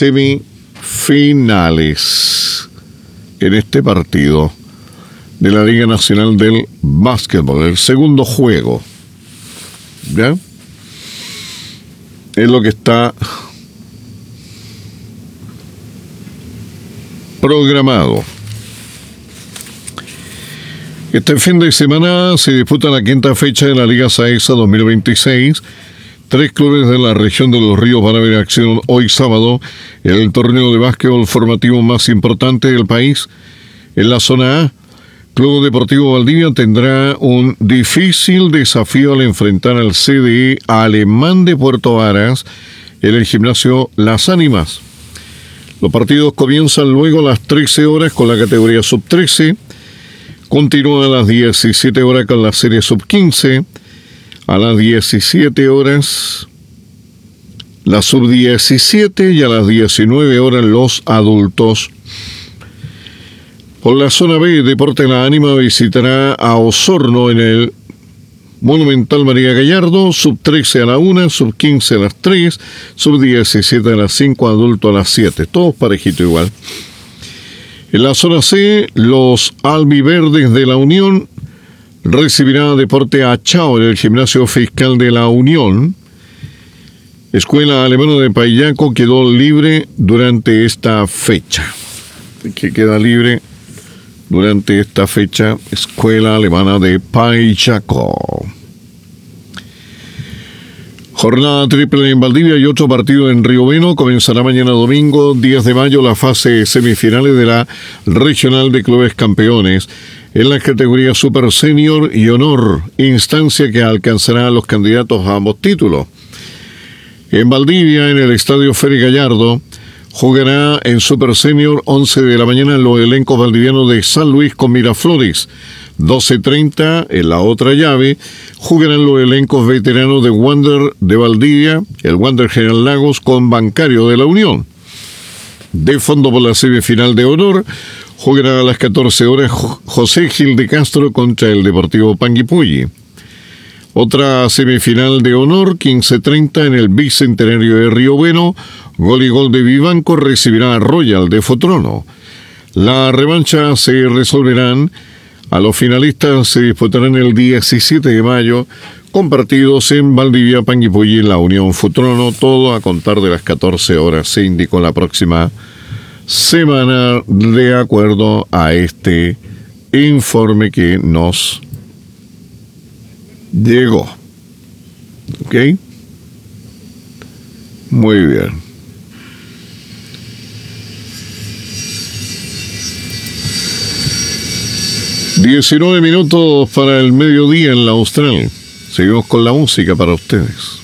semifinales en este partido de la Liga Nacional del Básquetbol, el segundo juego. ¿Ya? Es lo que está programado. Este fin de semana se disputa la quinta fecha de la Liga Saesa 2026. 3 clubes de la región de Los Ríos van a ver acción hoy sábado en el torneo de básquetbol formativo más importante del país. En la zona A, Club Deportivo Valdivia tendrá un difícil desafío al enfrentar al CDE Alemán de Puerto Varas en el gimnasio Las Ánimas. Los partidos comienzan luego a las 13 horas con la categoría sub-13. Continúa a las 17 horas con la serie sub-15. A las 17 horas la sub-17 y a las 19 horas los adultos. Por la zona B, Deporte La Ánima visitará a Osorno en el Monumental María Gallardo, sub-13 a la 1, sub-15 a las 3, sub-17 a las 5, adulto a las 7, todos parejito igual. En la zona C, los albiverdes de La Unión recibirá Deporte Achao en el gimnasio fiscal de La Unión. Escuela Alemana de Payaco quedó libre durante esta fecha. Que queda libre durante esta fecha, Escuela Alemana de Payaco. Jornada triple en Valdivia y otro partido en Río Bueno. Comenzará mañana domingo, 10 de mayo, la fase semifinales de la Regional de Clubes Campeones en las categorías Super Senior y Honor, instancia que alcanzará a los candidatos a ambos títulos. En Valdivia, en el Estadio Feri Gallardo, jugará en Super Senior 11 de la mañana los elencos valdivianos de San Luis con Miraflores. 12:30 en la otra llave jugarán los elencos veteranos de Wander de Valdivia, el Wander General Lagos con Bancario de La Unión. De fondo por la semifinal de honor jugará a las 14 horas José Gil de Castro contra el Deportivo Panguipulli. Otra semifinal de honor, 15:30 en el Bicentenario de Río Bueno, Gol y Gol de Vivanco recibirá a Royal de Fotrono. La revancha se resolverán. A los finalistas se disputarán el 17 de mayo con partidos en Valdivia, Panguipulli y La Unión Futrono, todo a contar de las 14 horas, se indicó la próxima semana de acuerdo a este informe que nos llegó. ¿Ok? Muy bien. ...19 minutos para el mediodía en la Austral. Seguimos con la música para ustedes.